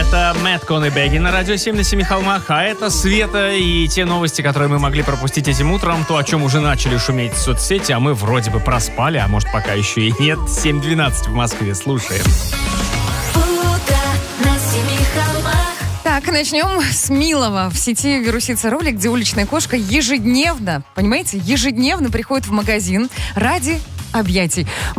Это Мэтт Коннебеги на радио 7 на 7 холмах, а это Света и те новости, которые мы могли пропустить этим утром, то, о чем уже начали шуметь в соцсети, а мы вроде бы проспали, а может пока еще и нет. 7:12 в Москве, слушаем. Так, начнем с милого. В сети вирусится ролик, где уличная кошка ежедневно, понимаете, ежедневно приходит в магазин ради объятий.